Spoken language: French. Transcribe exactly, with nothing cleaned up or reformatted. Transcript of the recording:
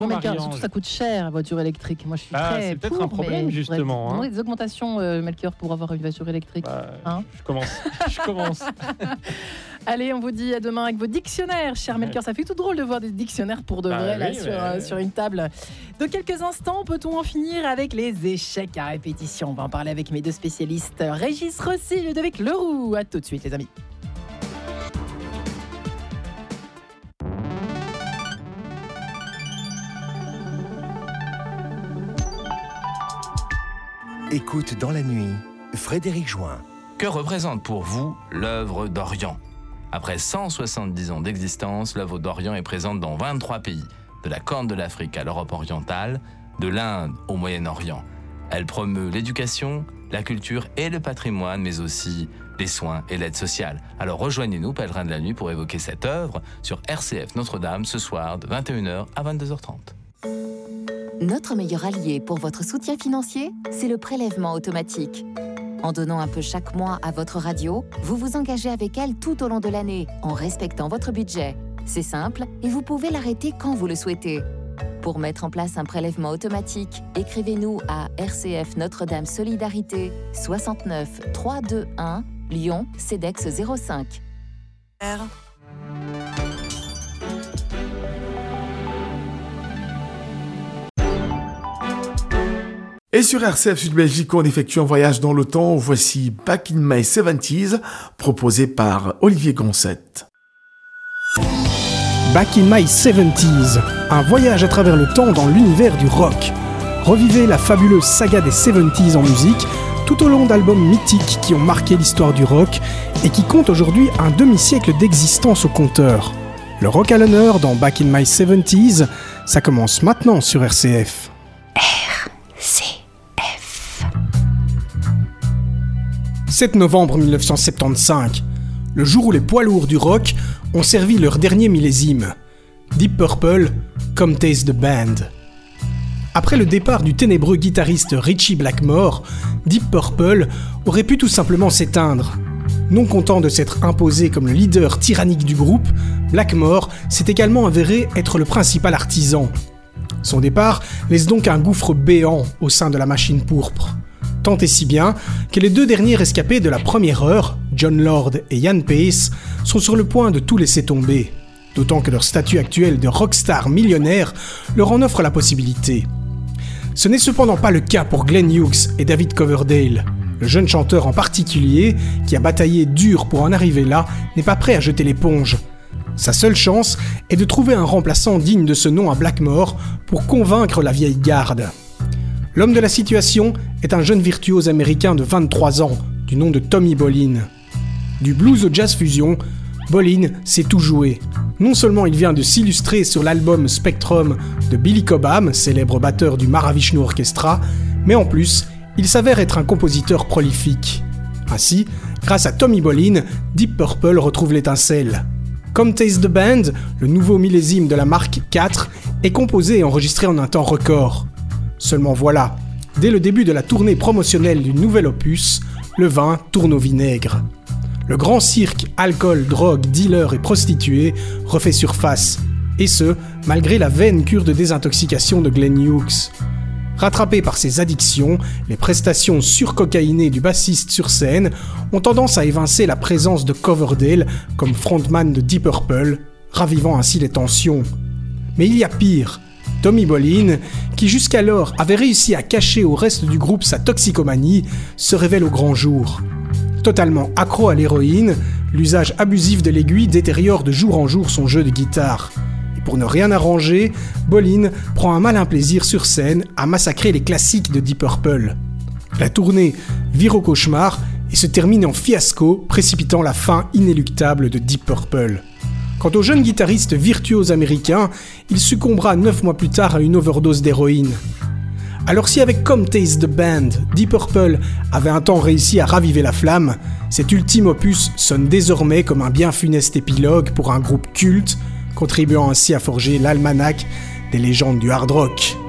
Bon, Melchior, Marie-Ange. surtout ça coûte cher, la voiture électrique. Moi, je suis Bah, très c'est peut-être pour, un problème, mais justement, faudrait hein. demander des augmentations, euh, Melchior, pour avoir une voiture électrique. Bah, Hein je commence. Je commence. Allez, on vous dit à demain avec vos dictionnaires, cher Melchior. Ça fait tout drôle de voir des dictionnaires pour de Bah vrai là, oui, sur, mais- euh, sur une table. Dans quelques instants, peut-on en finir avec les échecs à répétition? On va en parler avec mes deux spécialistes, Régis Rossi et Ludovic Leroux. À tout de suite, les amis. Écoute dans la nuit, Frédéric Join. Que représente pour vous l'œuvre d'Orient ? Après cent soixante-dix ans d'existence, l'œuvre d'Orient est présente dans vingt-trois pays, de la Corne de l'Afrique à l'Europe orientale, de l'Inde au Moyen-Orient. Elle promeut l'éducation, la culture et le patrimoine, mais aussi les soins et l'aide sociale. Alors rejoignez-nous, Pèlerins de la Nuit, pour évoquer cette œuvre sur R C F Notre-Dame ce soir de vingt et une heures à vingt-deux heures trente. Notre meilleur allié pour votre soutien financier, c'est le prélèvement automatique. En donnant un peu chaque mois à votre radio, vous vous engagez avec elle tout au long de l'année, en respectant votre budget. C'est simple et vous pouvez l'arrêter quand vous le souhaitez. Pour mettre en place un prélèvement automatique, écrivez-nous à R C F Notre-Dame Solidarité, soixante-neuf trois cent vingt-et-un, Lyon, CEDEX zéro cinq. Et sur R C F Sud Belgique, on effectue un voyage dans le temps. Voici Back in My seventies, proposé par Olivier Goncette. Back in My seventies, un voyage à travers le temps dans l'univers du rock. Revivez la fabuleuse saga des seventies en musique, tout au long d'albums mythiques qui ont marqué l'histoire du rock et qui comptent aujourd'hui un demi-siècle d'existence au compteur. Le rock à l'honneur dans Back in My seventies, ça commence maintenant sur R C F. sept novembre mille neuf cent soixante-quinze, le jour où les poids lourds du rock ont servi leur dernier millésime. Deep Purple, Come Taste the Band. Après le départ du ténébreux guitariste Ritchie Blackmore, Deep Purple aurait pu tout simplement s'éteindre. Non content de s'être imposé comme le leader tyrannique du groupe, Blackmore s'est également avéré être le principal artisan. Son départ laisse donc un gouffre béant au sein de la machine pourpre. Tant et si bien que les deux derniers rescapés de la première heure, John Lord et Ian Pace, sont sur le point de tout laisser tomber. D'autant que leur statut actuel de rockstar millionnaire leur en offre la possibilité. Ce n'est cependant pas le cas pour Glenn Hughes et David Coverdale. Le jeune chanteur en particulier, qui a bataillé dur pour en arriver là, n'est pas prêt à jeter l'éponge. Sa seule chance est de trouver un remplaçant digne de ce nom à Blackmore pour convaincre la vieille garde. L'homme de la situation est un jeune virtuose américain de vingt-trois ans, du nom de Tommy Bolin. Du blues au jazz fusion, Bolin sait tout jouer. Non seulement il vient de s'illustrer sur l'album Spectrum de Billy Cobham, célèbre batteur du Mahavishnu Orchestra, mais en plus, il s'avère être un compositeur prolifique. Ainsi, grâce à Tommy Bolin, Deep Purple retrouve l'étincelle. Come Taste the Band, le nouveau millésime de la marque quatre, est composé et enregistré en un temps record. Seulement voilà, dès le début de la tournée promotionnelle du nouvel opus, le vin tourne au vinaigre. Le grand cirque alcool, drogue, dealer et prostituées refait surface, et ce, malgré la vaine cure de désintoxication de Glenn Hughes. Rattrapé par ses addictions, les prestations surcocaïnées du bassiste sur scène ont tendance à évincer la présence de Coverdale comme frontman de Deep Purple, ravivant ainsi les tensions. Mais il y a pire. Tommy Bolin, qui jusqu'alors avait réussi à cacher au reste du groupe sa toxicomanie, se révèle au grand jour. Totalement accro à l'héroïne, l'usage abusif de l'aiguille détériore de jour en jour son jeu de guitare. Et pour ne rien arranger, Bolin prend un malin plaisir sur scène à massacrer les classiques de Deep Purple. La tournée vire au cauchemar et se termine en fiasco, précipitant la fin inéluctable de Deep Purple. Quant au jeune guitariste virtuose américain, il succombera neuf mois plus tard à une overdose d'héroïne. Alors si avec Come Taste the Band, Deep Purple avait un temps réussi à raviver la flamme, cet ultime opus sonne désormais comme un bien funeste épilogue pour un groupe culte, contribuant ainsi à forger l'almanach des légendes du hard rock.